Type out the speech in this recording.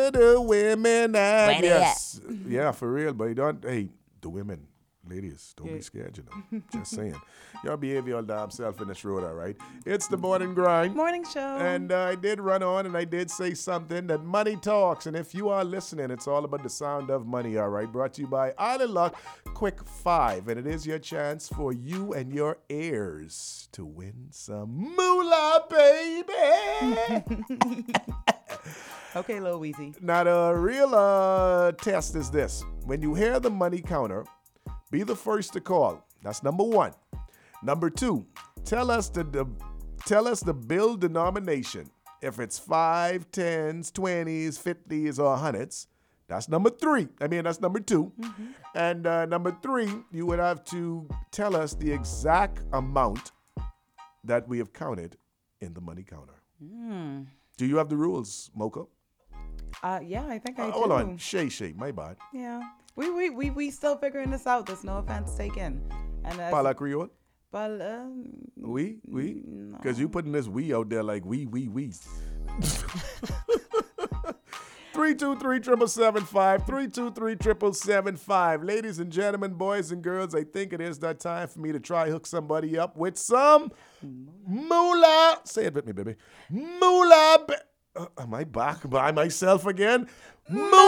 to the women and Where they yes. Yeah, for real, but you don't, hey, the women. Ladies, don't be scared, you know. Just saying. Y'all behave your damn self in this road, all right? It's the morning grind. Morning show. And I did run on and I did say something that money talks. And if you are listening, it's all about the sound of money, all right? Brought to you by Island Luck Quick 5. And it is your chance for you and your heirs to win some moolah, baby. Okay, Lil Weezy. Now, the real test is this. When you hear the money counter, be the first to call. That's number one. Number two, tell us the bill denomination. If it's 5, 10s, 20s, 50s, or 100s, that's number three. That's number two. Mm-hmm. And number three, you would have to tell us the exact amount that we have counted in the money counter. Mm. Do you have the rules, Mocha? Yeah, I think I do. Hold on. Shay, my bad. Yeah. We still figuring this out. There's no offense taken. And Parla Creole? We? Because you putting this we out there like we. 323-775, 323-775. Ladies and gentlemen, boys and girls, I think it is that time for me to try hook somebody up with some moolah. Say it with me, baby. Moolah. Am I back by myself again? Moolah.